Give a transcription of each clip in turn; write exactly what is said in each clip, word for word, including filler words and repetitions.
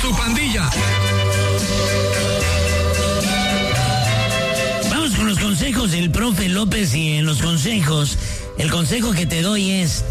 su pandilla. Vamos con los consejos del profe López, y en los consejos, el consejo que te doy es: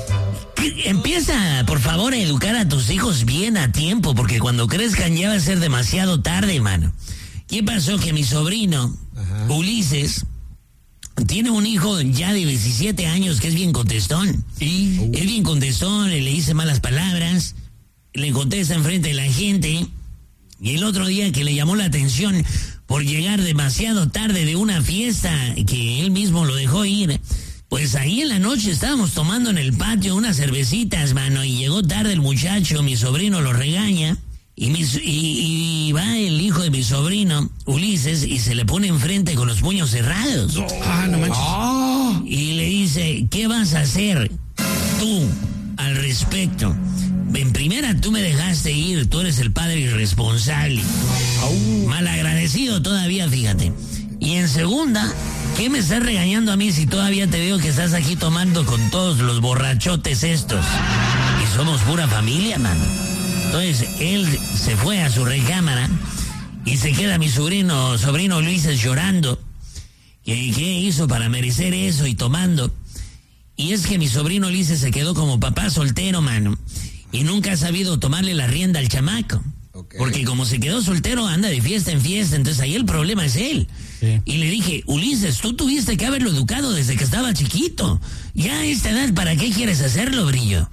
empieza, por favor, a educar a tus hijos bien a tiempo, porque cuando crezcan ya va a ser demasiado tarde, mano. ¿Qué pasó? Que mi sobrino, Ajá. Ulises, tiene un hijo ya de diecisiete años que es bien contestón. ¿Y? Uh. Es bien contestón, le dice malas palabras, le contesta enfrente de la gente. Y el otro día que le llamó la atención por llegar demasiado tarde de una fiesta que él mismo lo dejó ir, pues ahí en la noche estábamos tomando en el patio unas cervecitas, mano, y llegó tarde el muchacho, mi sobrino lo regaña. Y, mi, y, y va el hijo de mi sobrino, Ulises, y se le pone enfrente con los puños cerrados. Ah, no manches. Oh. Y le dice: ¿qué vas a hacer tú al respecto? En primera, tú me dejaste ir, tú eres el padre irresponsable. Oh. Malagradecido todavía, fíjate. Y en segunda, ¿qué me estás regañando a mí si todavía te veo que estás aquí tomando con todos los borrachotes estos? Y somos pura familia, mano. Entonces, él se fue a su recámara y se queda mi sobrino, sobrino Luis llorando. ¿Qué, ¿Qué hizo para merecer eso y tomando? Y es que mi sobrino Luis se quedó como papá soltero, mano. Y nunca ha sabido tomarle la rienda al chamaco. Okay. Porque como se quedó soltero, anda de fiesta en fiesta. Entonces ahí el problema es él. Sí. Y le dije: Ulises, tú tuviste que haberlo educado desde que estaba chiquito. Ya a esta edad, ¿para qué quieres hacerlo, Brillo?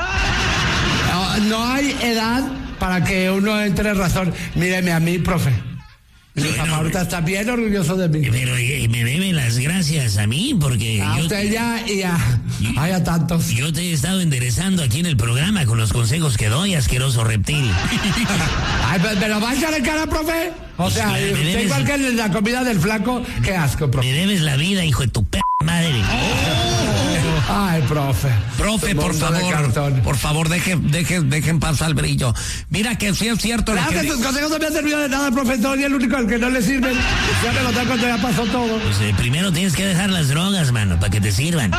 No, no hay edad para que uno entre en razón. Míreme a mí, profe. Mi bueno, ahorita está bien orgulloso de mí. Pero y, y me debe las gracias a mí, porque a yo usted te, ya y a, yo, hay a tantos. Yo te he estado enderezando aquí en el programa con los consejos que doy, asqueroso reptil. Ay, ¿me lo va a echar en cara, profe? O sea, me usted debes, igual que en la comida del flaco, qué asco, profe. Me debes la vida, hijo de tu p*** madre. Oh. Ay, profe. Profe, por favor, por favor, deje, deje, dejen pasar al Brillo. Mira que sí es cierto. Claro que tus consejos no me han servido de nada, profesor, y el único al que no le sirven. Ya me lo tengo cuando ya pasó todo. Pues eh, primero tienes que dejar las drogas, mano, para que te sirvan.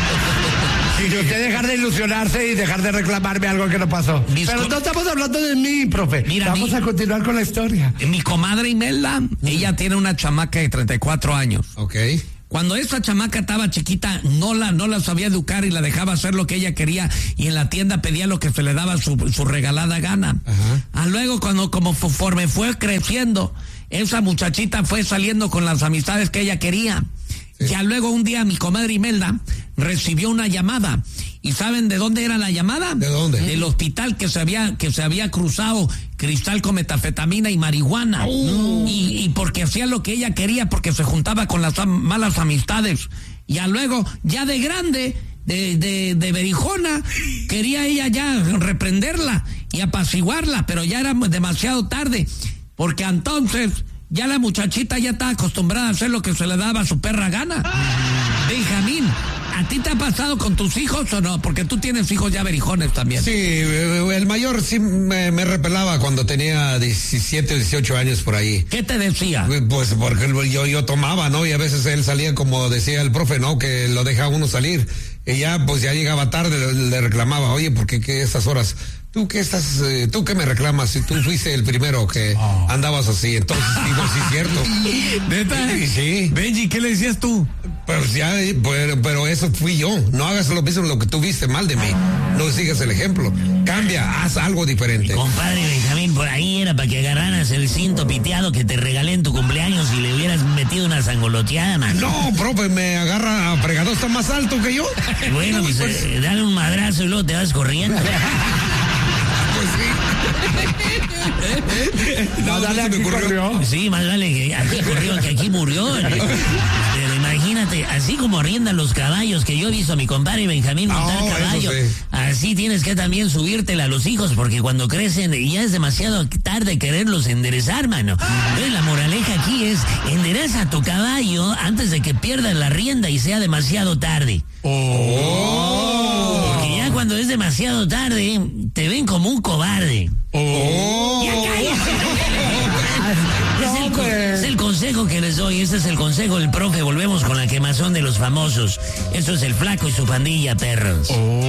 Y usted dejar de ilusionarse y dejar de reclamarme algo que no pasó. Mis Pero no estamos hablando de mí, profe. Mira, Vamos mi, a continuar con la historia. Mi comadre Imelda, mm. ella tiene una chamaca de treinta y cuatro años. Ok. Cuando esa chamaca estaba chiquita, no la, no la sabía educar y la dejaba hacer lo que ella quería, y en la tienda pedía lo que se le daba su, su regalada gana. Ajá. Ah, luego, cuando como conforme fue creciendo, esa muchachita fue saliendo con las amistades que ella quería. Sí. Ya luego un día mi comadre Imelda recibió una llamada. ¿Y saben de dónde era la llamada? ¿De dónde? Del hospital que se había, que se había cruzado cristal con metafetamina y marihuana. Oh. Y, y porque hacía lo que ella quería, porque se juntaba con las am- malas amistades. Ya luego, ya de grande, de, de, de berijona, quería ella ya reprenderla y apaciguarla, pero ya era demasiado tarde, porque entonces ya la muchachita ya estaba acostumbrada a hacer lo que se le daba a su perra gana. Benjamín, ¿a ti te ha pasado con tus hijos o no? Porque tú tienes hijos ya berijones también. Sí, el mayor sí me, me repelaba cuando tenía diecisiete o dieciocho años por ahí. ¿Qué te decía? Pues porque yo, yo tomaba, ¿no? Y a veces él salía como decía el profe, ¿no? Que lo dejaba uno salir. Y ya, pues ya llegaba tarde, le, le reclamaba: oye, ¿por qué, qué estas horas? ¿Tú qué estás, eh, tú qué me reclamas? Si tú fuiste el primero que oh. andabas así. Entonces digo, sí, cierto. ¿Neta? Sí, sí. Benji, ¿qué le decías tú? Pues ya, pero, pero eso fui yo. No hagas lo mismo lo que tú viste mal de mí. No sigas el ejemplo. Cambia, haz algo diferente. Compadre Benjamín, por ahí era para que agarraras el cinto piteado que te regalé en tu cumpleaños y le hubieras metido una sangoloteada, man. No, profe, me agarra a fregado, está más alto que yo. Bueno, no, pues, pues eh, dale un madrazo y luego te vas corriendo. No, dale, aquí corrió. Sí, más vale que aquí corrió que aquí murió. Pero imagínate, así como arriendan los caballos, que yo he visto a mi compadre Benjamín montar oh, caballo, sí. Así tienes que también subírtela a los hijos, porque cuando crecen ya es demasiado tarde quererlos enderezar, mano. Entonces la moraleja aquí es: endereza tu caballo antes de que pierdas la rienda y sea demasiado tarde. Oh. Porque ya cuando es demasiado tarde, te ven como un cobarde. Oh. ¡Ya cállate! Es el, es el consejo que les doy, ese es el consejo del profe. Volvemos con la quemazón de los famosos. Eso es el Flaco y su pandilla, perros. Oh.